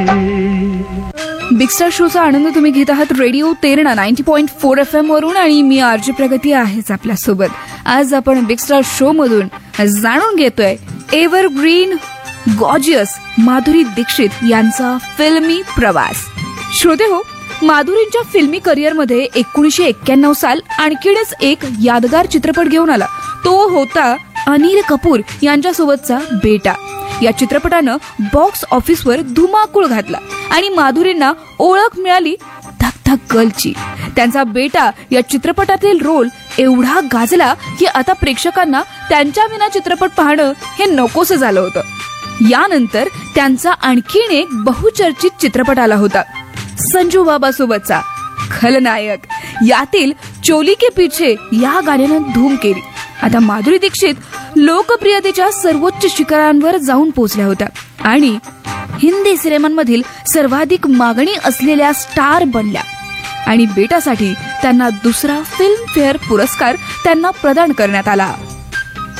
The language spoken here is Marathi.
बिग स्टार शोचा आनंद तुम्ही घेत आहात रेडिओ तेरणा 90.4 FM वरून आणि मी आरजे प्रगती आहेच आपल्यासोबत. आज आपण बिग स्टार शो मधून जाणून घेतोय एव्हरग्रीन गॉर्जियस माधुरी दीक्षित यांचा फिल्मी प्रवास. श्रोते हो, माधुरींच्या फिल्मी करिअरमध्ये 1991 साल आणखीनच एक यादगार चित्रपट घेऊन आला. तो होता अनिल कपूर यांच्यासोबतचा बेटा. या चित्रपटानं बॉक्स ऑफिसवर धुमाकूळ घातला आणि माधुरींना ओळख मिळाली धक धक गर्लची. त्यांचा बेटा या चित्रपटातील रोल एवढा गाजला की आता प्रेक्षकांना त्यांच्या विना चित्रपट पाहणं हे नकोसं झालं होतं. यानंतर त्यांचा आणखीन एक बहुचर्चित चित्रपट आला होता संजू बाबा सोबतचा खलनायक. यातील चोली के पीछे या गाण्यानं धूम केली. आता माधुरी दीक्षित लोकप्रियतेच्या सर्वोच्च शिखरांवर जाऊन पोहोचल्या होत्या आणि हिंदी सिनेमांमधील सर्वाधिक मागणी असलेल्या स्टार बनल्या. आणि बेटासाठी त्यांना दुसरा फिल्म फेअर पुरस्कार त्यांना प्रदान करण्यात आला.